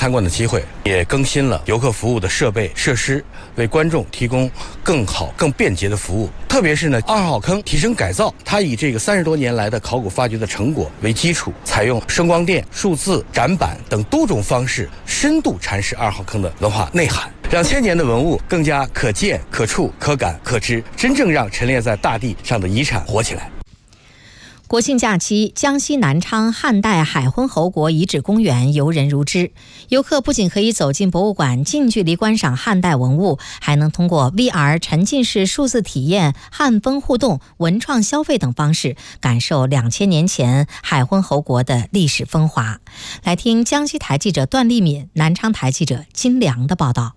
参观的机会，也更新了游客服务的设备设施，为观众提供更好、更便捷的服务。特别是呢，2号坑提升改造，它以这个30多年来的考古发掘的成果为基础，采用声光电、数字展板等多种方式，深度阐释2号坑的文化内涵，让千年的文物更加可见、可触、可感、可知，真正让陈列在大地上的遗产活起来。 国庆假期，江西南昌汉代海昏侯国遗址公园游人如织，游客不仅可以走进博物馆，近距离观赏汉代文物，还能通过 VR 沉浸式数字体验、汉风互动、文创消费等方式，感受2000年前海昏侯国的历史风华。来听江西台记者段丽敏、南昌台记者金良的报道。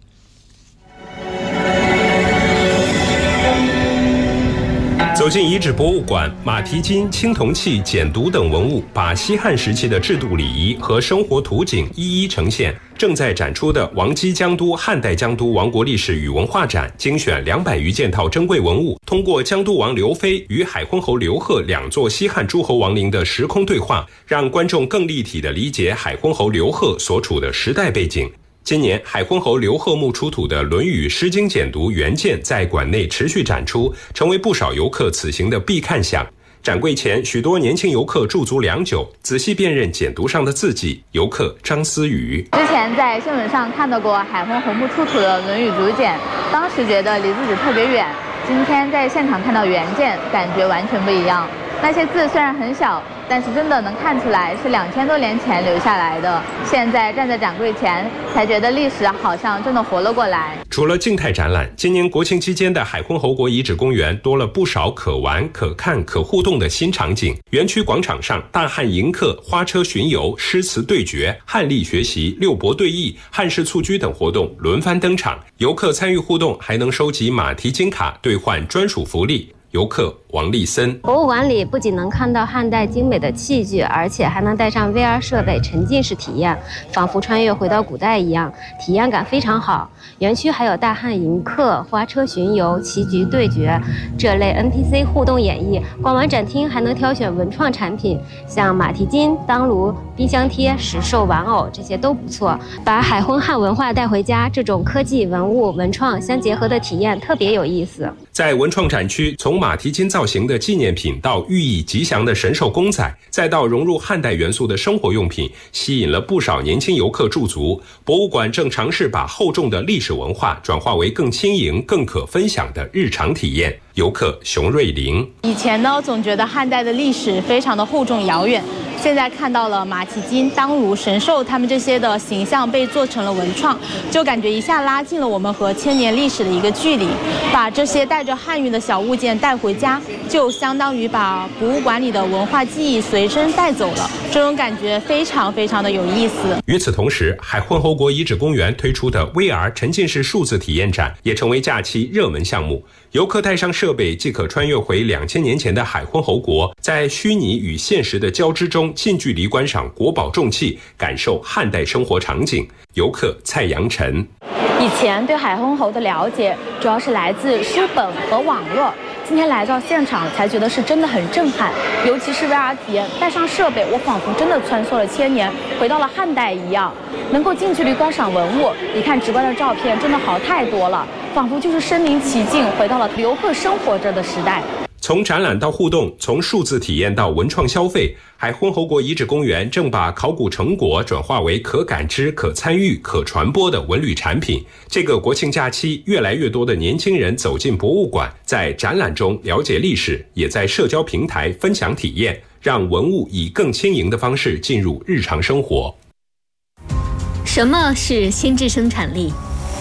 走进遗址博物馆，马蹄金、青铜器、简牍等文物把西汉时期的制度礼仪和生活图景一一呈现。正在展出的王畿江都汉代江都王国历史与文化展，精选200余件套珍贵文物，通过江都王刘飞与海昏侯刘贺2座西汉诸侯王陵的时空对话，让观众更立体地理解海昏侯刘贺所处的时代背景。今年海昏侯刘贺墓出土的《论语》《诗经》简牍原件在馆内持续展出，成为不少游客此行的必看项。展柜前，许多年轻游客驻足良久，仔细辨认简牍上的字迹。游客张思雨之前在新闻上看到过海昏侯墓出土的《论语》竹简，当时觉得离自己特别远，今天在现场看到原件，感觉完全不一样。那些字虽然很小，但是真的能看出来是2000多年前留下来的。现在站在展柜前，才觉得历史好像真的活了过来。 除了静态展览，今年国庆期间的海昏侯国遗址公园多了不少可玩、可看、可互动的新场景。园区广场上，大汉迎客、花车巡游、诗词对决、汉历学习、六博对弈、汉式蹴鞠等活动轮番登场。游客参与互动，还能收集马蹄金卡兑换专属福利。游客王立森， 博物馆里不仅能看到汉代精美的器具，而且还能带上 VR 设备沉浸式体验，仿佛穿越回到古代一样，体验感非常好。园区还有大汉迎客、花车巡游、棋局对决这类 NPC 互动演绎。逛完展厅还能挑选文创产品，像马蹄金、当炉、冰箱贴、石兽玩偶，这些都不错。把海昏汉文化带回家，这种科技、文物、文创相结合的体验特别有意思。 在文创展区，从马蹄金造型的纪念品到寓意吉祥的神兽公仔，再到融入汉代元素的生活用品，吸引了不少年轻游客驻足。博物馆正尝试把厚重的历史文化转化为更轻盈、更可分享的日常体验。游客熊瑞玲， 以前呢，总觉得汉代的历史非常的厚重遥远，现在看到了马蹄金、当炉、神兽他们这些的形象被做成了文创，就感觉一下拉近了我们和千年历史的一个距离。把这些带着汉语的小物件带回家，就相当于把博物馆里的文化记忆随身带走了，这种感觉非常非常的有意思。 与此同时，海昏侯国遗址公园推出的 VR 沉浸式数字体验展也成为假期热门项目。游客带上设备，即可穿越回2000年前的海昏侯国，在虚拟与现实的交织中，近距离观赏国宝重器，感受汉代生活场景。游客蔡阳晨， 以前对海昏侯的了解主要是来自书本和网络，今天来到现场才觉得是真的很震撼，尤其是 VR 体验，带上设备，我仿佛真的穿梭了千年，回到了汉代一样。能够近距离观赏文物，一看直观的照片，真的好太多了，仿佛就是身临其境，回到了游客生活着的时代。 从展览到互动，从数字体验到文创消费，海昏侯国遗址公园正把考古成果转化为可感知、可参与、可传播的文旅产品。这个国庆假期，越来越多的年轻人走进博物馆，在展览中了解历史，也在社交平台分享体验，让文物以更轻盈的方式进入日常生活。 什么是心智生产力？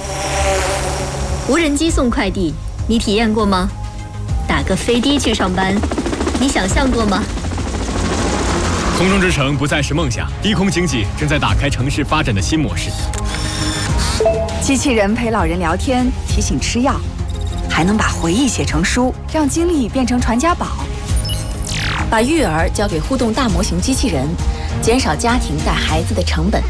无人机送快递，你体验过吗？打个飞的去上班，你想象过吗？ 空中之城不再是梦想，低空经济正在打开城市发展的新模式。 机器人陪老人聊天，提醒吃药，还能把回忆写成书，让经历变成传家宝。把育儿交给互动大模型机器人，减少家庭带孩子的成本。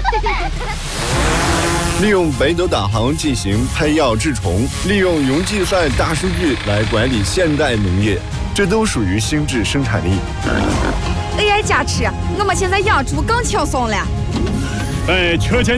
利用北斗导航进行配药治虫，利用云计算大数据来管理现代农业，这都属于心智生产力。 AI 加持，我们现在养猪更轻松了。 在车间